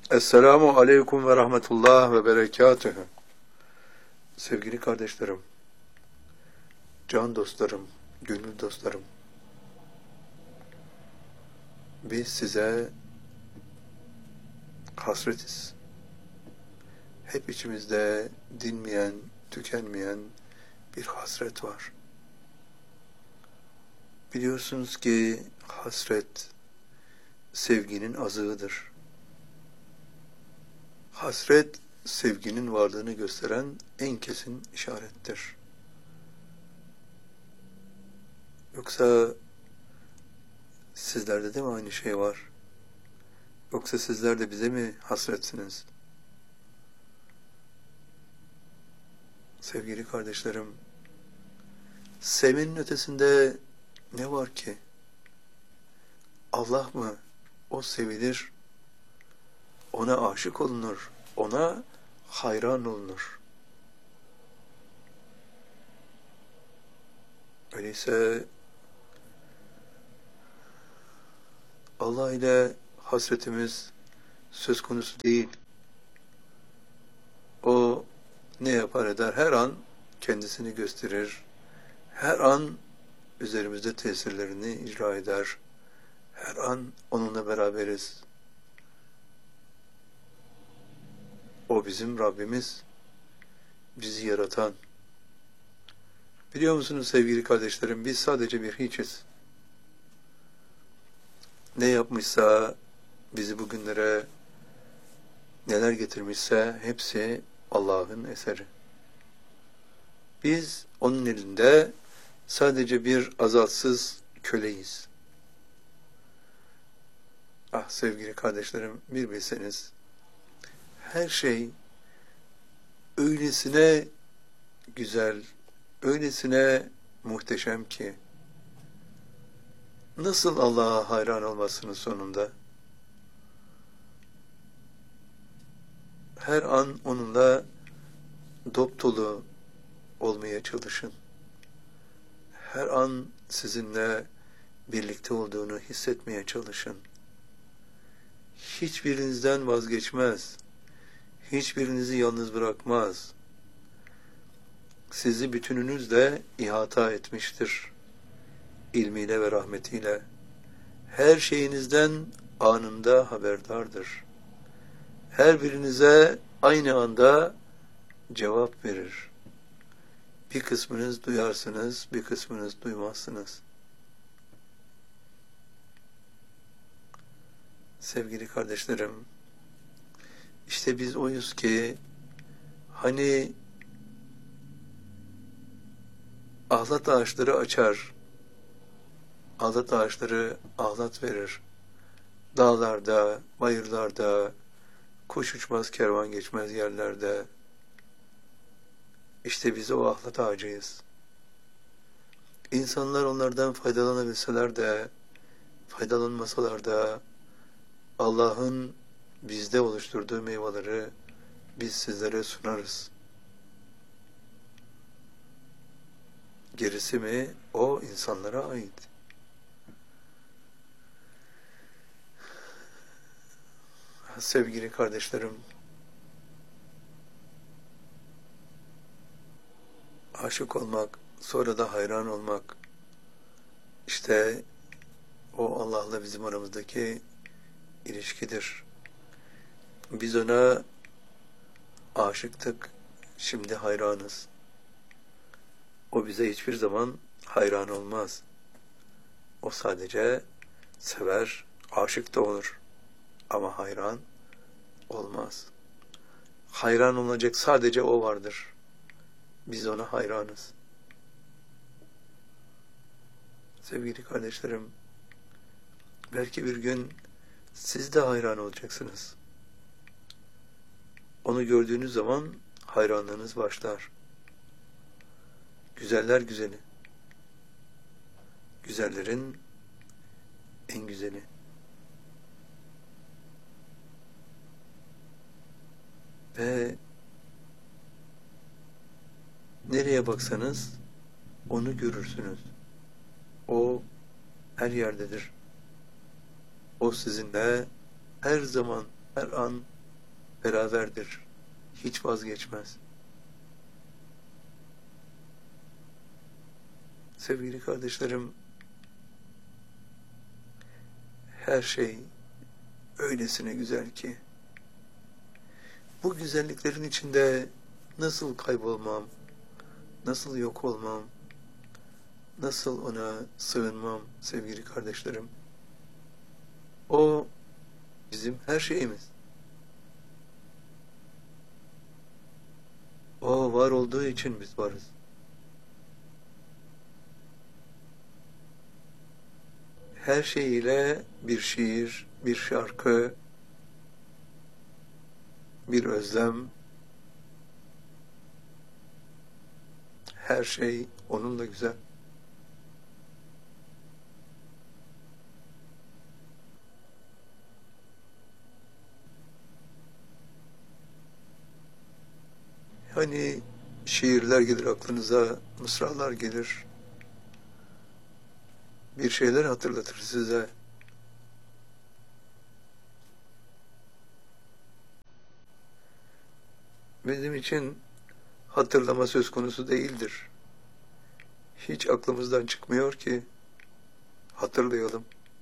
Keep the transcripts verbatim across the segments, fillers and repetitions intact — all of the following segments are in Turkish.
Esselamu aleyküm ve rahmetullah ve berekatühü. Sevgili kardeşlerim, can dostlarım, gönül dostlarım, biz size hasretiz. Hep içimizde dinmeyen, tükenmeyen bir hasret var. Biliyorsunuz ki hasret sevginin azığıdır. Hasret sevginin varlığını gösteren en kesin işarettir. Yoksa sizlerde de mi aynı şey var? Yoksa sizler de bize mi hasretsiniz? Sevgili kardeşlerim, sevmenin ötesinde ne var ki? Allah mı? O sevilir, ona aşık olunur, ona hayran olunur. Öyleyse Allah ile hasretimiz söz konusu değil. O ne yapar eder? Her an kendisini gösterir. Her an üzerimizde tesirlerini icra eder. Her an onunla beraberiz. O bizim Rabbimiz, bizi yaratan. Biliyor musunuz sevgili kardeşlerim, biz sadece bir hiçiz. Ne yapmışsa, bizi bugünlere neler getirmişse hepsi Allah'ın eseri. Biz onun elinde sadece bir azatsız köleyiz. Ah sevgili kardeşlerim, bir bilseniz, her şey öylesine güzel, öylesine muhteşem ki, nasıl Allah'a hayran olmasının sonunda? Her an onunla dopdolu olmaya çalışın. Her an sizinle birlikte olduğunu hissetmeye çalışın. Hiçbirinizden vazgeçmez. Hiçbirinizi yalnız bırakmaz. Sizi bütününüzle ihata etmiştir. İlmiyle ve rahmetiyle. Her şeyinizden anında haberdardır. Her birinize aynı anda cevap verir. Bir kısmınız duyarsınız, bir kısmınız duymazsınız. Sevgili kardeşlerim, işte biz oyuz ki, hani ahlat ağaçları açar, ahlat ağaçları ahlat verir. Dağlarda, bayırlarda, kuş uçmaz, kervan geçmez yerlerde. İşte biz o ahlat ağacıyız. İnsanlar onlardan faydalanabilseler de, faydalanmasalar da, Allah'ın bizde oluşturduğu meyveleri biz sizlere sunarız. Gerisi mi o insanlara ait. Sevgili kardeşlerim, aşık olmak, sonra da hayran olmak, işte o Allah'la bizim aramızdaki ilişkidir. Biz ona aşıktık, şimdi hayranız. O bize hiçbir zaman hayran olmaz. O sadece sever, aşık da olur. Ama hayran olmaz. Hayran olacak sadece o vardır. Biz ona hayranız. Sevgili kardeşlerim, belki bir gün siz de hayran olacaksınız. Onu gördüğünüz zaman hayranlığınız başlar. Güzeller güzeli. Güzellerin en güzeli. Ve nereye baksanız onu görürsünüz. O her yerdedir. O sizinle her zaman, her an beraberdir. Hiç vazgeçmez. Sevgili kardeşlerim, her şey öylesine güzel ki, bu güzelliklerin içinde nasıl kaybolmam, nasıl yok olmam, nasıl ona sığınmam sevgili kardeşlerim. O bizim her şeyimiz. O var olduğu için biz varız. Her şeyiyle bir şiir, bir şarkı, bir özlem, her şey onunla güzel. Hani şiirler gelir aklınıza, mısralar gelir, bir şeyler hatırlatır size. Bizim için hatırlama söz konusu değildir. Hiç aklımızdan çıkmıyor ki hatırlayalım.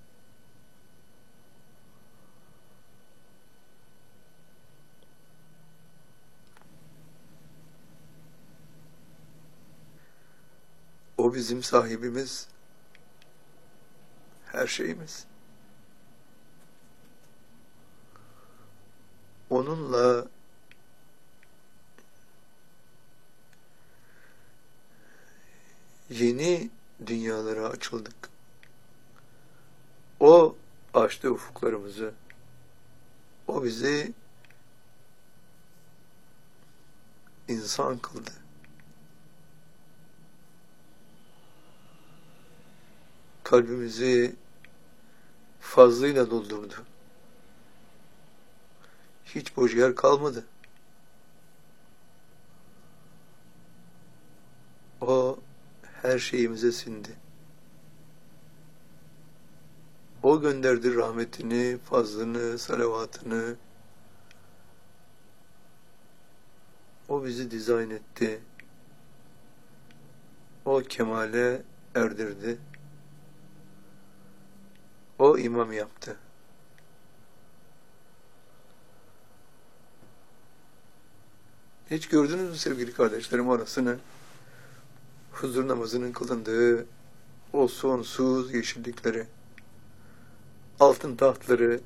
O bizim sahibimiz, her şeyimiz. Onunla yeni dünyalara açıldık. O açtı ufuklarımızı. O bizi insan kıldı. Kalbimizi fazlıyla doldurdu. Hiç boş yer kalmadı. O her şeyimize sindi. O gönderdi rahmetini, fazlını, salavatını. O bizi dizayn etti. O kemale erdirdi. O imam yaptı. Hiç gördünüz mü sevgili kardeşlerim orasını? Huzur namazının kılındığı o sonsuz yeşillikleri, altın tahtları,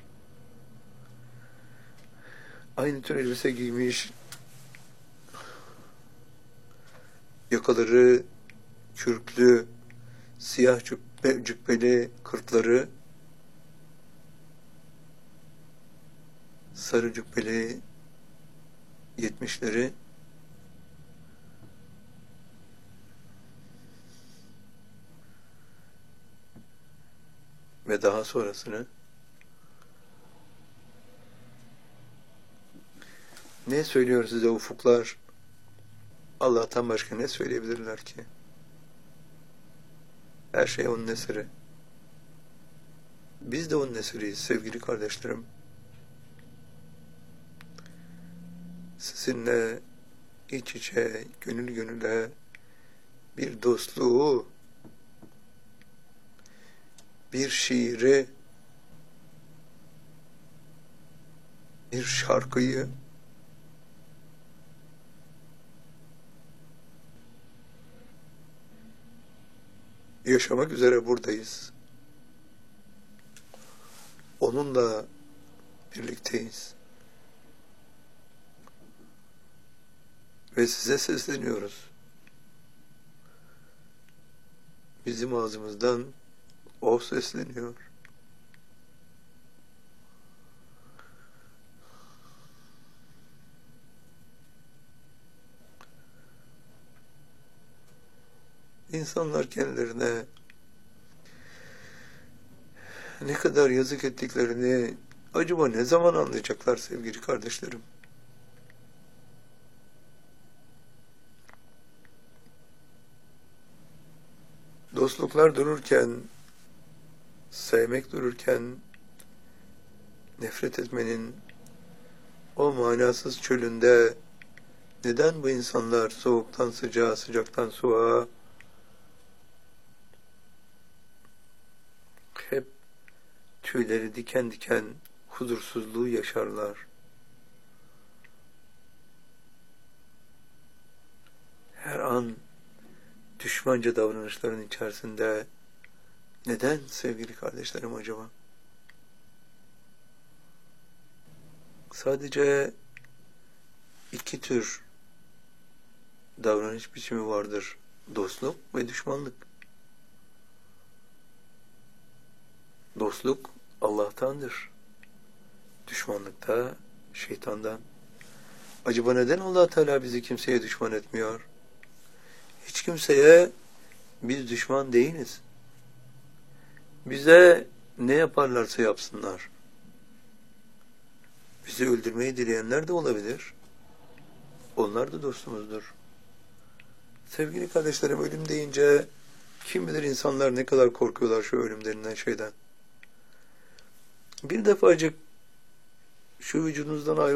aynı tür elbise giymiş, yakaları kürklü, siyah cübbe, cübbeli kırkları, sarı cübbeli yetmişleri, ve daha sonrasını ne söylüyor size ufuklar? Allah'tan başka ne söyleyebilirler ki? Her şey onun eseri. Biz de onun eseriyiz sevgili kardeşlerim. Sizinle iç içe, gönül gönüle bir dostluğu, bir şiiri, bir şarkıyı yaşamak üzere buradayız. Onunla birlikteyiz. Ve size sesleniyoruz. Bizim ağzımızdan o sesleniyor. İnsanlar kendilerine ne kadar yazık ettiklerini acaba ne zaman anlayacaklar sevgili kardeşlerim? Dostluklar dururken, sevmek dururken, nefret etmenin o manasız çölünde neden bu insanlar soğuktan sıcağa, sıcaktan soğuğa hep tüyleri diken diken huzursuzluğu yaşarlar? Her an düşmanca davranışların içerisinde neden sevgili kardeşlerim acaba? Sadece iki tür davranış biçimi vardır. Dostluk ve düşmanlık. Dostluk Allah'tandır. Düşmanlık da şeytandan. Acaba neden Allah Teala bizi kimseye düşman etmiyor? Hiç kimseye biz düşman değiliz. Bize ne yaparlarsa yapsınlar. Bizi öldürmeyi dileyenler de olabilir. Onlar da dostumuzdur. Sevgili kardeşlerim, ölüm deyince kim bilir insanlar ne kadar korkuyorlar şu ölüm denilen şeyden. Bir defacık şu vücudunuzdan ayrı